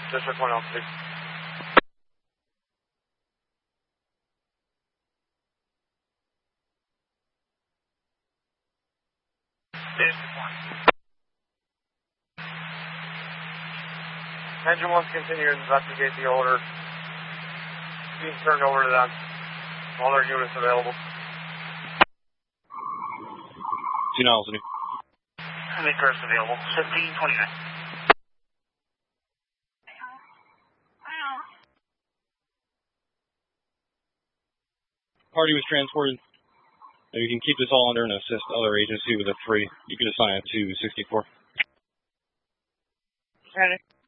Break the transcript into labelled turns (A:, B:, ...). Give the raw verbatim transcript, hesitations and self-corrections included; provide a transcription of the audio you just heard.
A: District one oh three. District one. Engine one's continuing to investigate the odor. Being turned over to them. All their units available.
B: Two Velocity.
A: Make first available. fifteen twenty-nine.
B: Party was transported. You can keep this all under and assist other agency with a three. You can assign it to sixty-four.
A: Ready.